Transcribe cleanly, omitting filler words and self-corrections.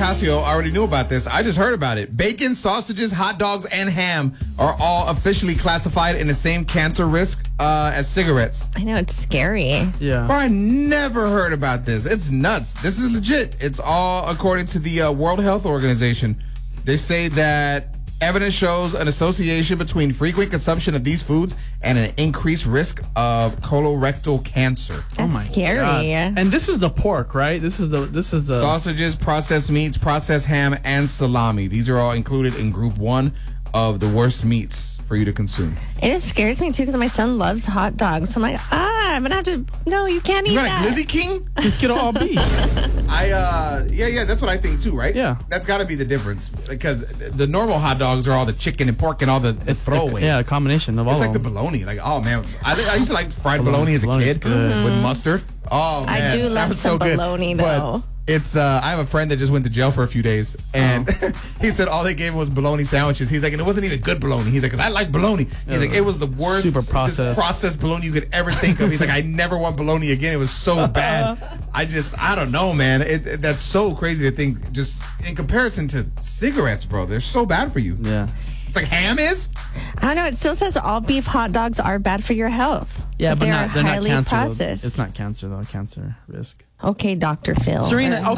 Ocasio already knew about this. I just heard about it. Bacon, sausages, hot dogs, and ham are all officially classified in the same cancer risk as cigarettes. I know, it's scary. Yeah. Bro, I never heard about this. It's nuts. This is legit. It's all according to the World Health Organization. They say that evidence shows an association between frequent consumption of these foods and an increased risk of colorectal cancer. That's scary. God. And this is the pork, right? This is the Sausages, processed meats, processed ham, and salami. These are all included in group 1 of the worst meats for you to consume. It scares me too because my son loves hot dogs. So I'm like, I'm gonna have to. No, you can't eat You got that. a Glizzy King? Just get all beef. Yeah, that's what I think too, right? Yeah. That's got to be the difference because the normal hot dogs are all the chicken and pork and all the throwaway. Yeah, a combination of all It's like the of them. bologna. Like, oh man, I used to like fried bologna as a Bologna's kid good. with mustard. Oh man, I do that love was some so good. bologna, But though. it's I have a friend that just went to jail for a few days, and he said all they gave him was bologna sandwiches. He's like, and it wasn't even good bologna. He's like, because I like bologna. He's like, it was the worst, Super just processed bologna you could ever think of. He's like, I never want bologna again. It was so bad. I don't know, man. That's so crazy to think. Just in comparison to cigarettes, bro, they're so bad for you. Yeah. It's like ham is. I don't know. It still says all beef hot dogs are bad for your health. Yeah, but they're they're not highly cancer. processed. It's not cancer though. Cancer risk. Okay, Dr. Phil. Serena.